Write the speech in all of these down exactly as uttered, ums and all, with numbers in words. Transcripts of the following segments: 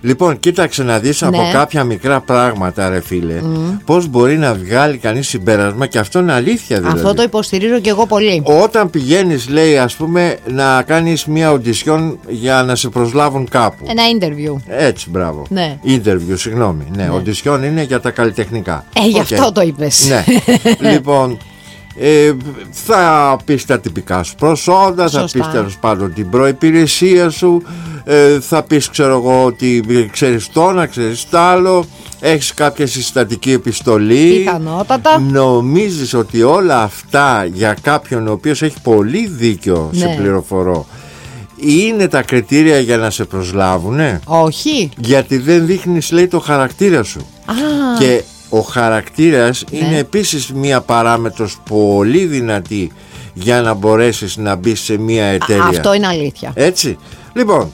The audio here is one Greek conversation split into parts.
Λοιπόν, κοίταξε να δεις Ναι. από κάποια μικρά πράγματα, ρε φίλε, Mm. πώς μπορεί να βγάλει κανείς συμπέρασμα, και αυτό είναι αλήθεια δηλαδή. Αυτό το υποστηρίζω και εγώ πολύ. Όταν πηγαίνεις, λέει, ας πούμε, να κάνεις μια audition για να σε προσλάβουν κάπου. Ένα interview. Έτσι, μπράβο. Ναι. Interview, συγγνώμη. Ναι, Ναι. audition είναι για τα καλλιτεχνικά. Ε, γι' Οκ. αυτό το είπες. Ναι. Λοιπόν, ε, θα πεις τα τυπικά σου προσόντα, θα Σωστά. πεις τέλος πάντων την προϋπηρεσία σου, ε, θα πεις, ξέρω εγώ, ότι ξέρεις το ένα, ξέρεις το άλλο, έχεις κάποια συστατική επιστολή. Πιθανότατα. Νομίζεις ότι όλα αυτά για κάποιον ο οποίος έχει πολύ δίκιο, Ναι. σε πληροφορώ, είναι τα κριτήρια για να σε προσλάβουνε? Όχι. Γιατί δεν δείχνεις, λέει, το χαρακτήρα σου. Α, Και ο χαρακτήρας Ναι. είναι επίσης μία παράμετρος πολύ δυνατή για να μπορέσεις να μπεις σε μία εταιρεία. αυτό είναι αλήθεια. Έτσι. Λοιπόν,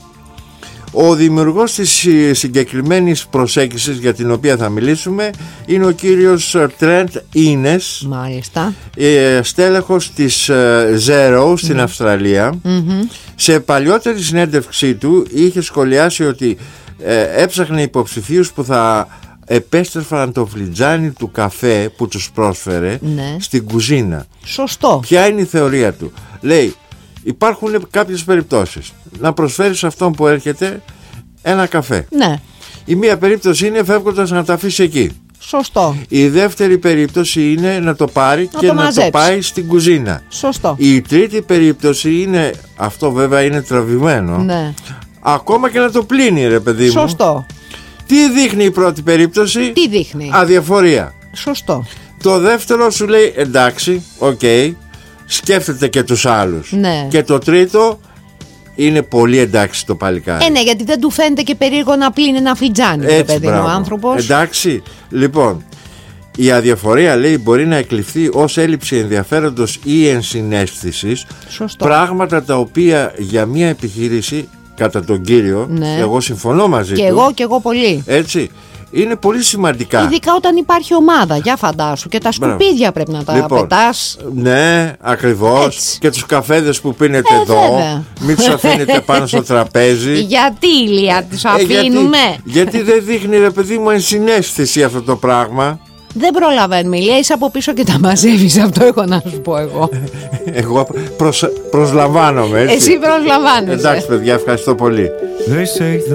ο δημιουργός της συ- συγκεκριμένης προσέγγισης για την οποία θα μιλήσουμε είναι ο κύριος Τρεντ Ίνες, Μάλιστα. ε, στέλεχος της ε, Zero στην Αυστραλία. Μμμ. Σε παλιότερη συνέντευξή του είχε σχολιάσει ότι ε, έψαχνε υποψηφίους που θα επέστρεφαν το φλιτζάνι του καφέ που τους πρόσφερε, Ναι. στην κουζίνα. Σωστό. Ποια είναι η θεωρία του? Λέει, υπάρχουν κάποιες περιπτώσεις να προσφέρεις αυτόν που έρχεται ένα καφέ. Ναι. Η μία περίπτωση είναι φεύγοντας να τα αφήσει εκεί. Σωστό. Η δεύτερη περίπτωση είναι να το πάρει Να και το να μαζέψει. το πάει στην κουζίνα. Σωστό. Η τρίτη περίπτωση είναι, αυτό βέβαια είναι τραβηγμένο, Ναι. ακόμα και να το πλύνει, ρε παιδί μου. Σωστό. Τι δείχνει η πρώτη περίπτωση? Τι δείχνει? Αδιαφορία. Σωστό. Το δεύτερο σου λέει εντάξει, οκ, σκέφτεται και τους άλλους. Ναι. Και το τρίτο είναι πολύ εντάξει το παλικάρι. Ε, ναι, γιατί δεν του φαίνεται και περίεργο να πλύνει ένα φλιτζάνι, ρε παιδί μου, ο μπράβο. άνθρωπος. Εντάξει, λοιπόν, η αδιαφορία, λέει, μπορεί να εκλειφθεί ως έλλειψη ενδιαφέροντος ή ενσυναίσθησης. Σωστό. Πράγματα τα οποία για μια επιχείρηση, κατά τον κύριο, Ναι. εγώ συμφωνώ μαζί Και του, εγώ και εγώ πολύ. έτσι, είναι πολύ σημαντικά. Ειδικά όταν υπάρχει ομάδα, για φαντάσου. Και τα Μπράβο. σκουπίδια πρέπει να τα Λοιπόν, πετάς. Ναι, ακριβώς. Έτσι. Και τους καφέδες που πίνετε Ε, εδώ, βέβαια. μην τους αφήνετε πάνω στο τραπέζι. Γιατί, Ηλία, τους Ε, αφήνουμε? γιατί, γιατί δεν δείχνει, ρε παιδί μου, ενσυναίσθηση αυτό το πράγμα. Δεν προλαβαίνουμε, Ηλία, είσαι από πίσω και τα μαζεύεις. Αυτό έχω να σου πω εγώ. Εγώ προσ, προσλαμβάνομαι, έτσι. Εσύ προσλαμβάνεσαι. Εντάξει, παιδιά, ευχαριστώ πολύ. They say